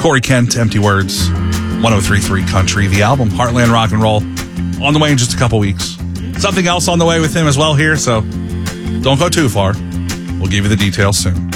Corey Kent, Empty Words, 103.3 Country. The album, Heartland Rock and Roll, on the way in just a couple weeks. Something else on the way with him as well here, so don't go too far. We'll give you the details soon.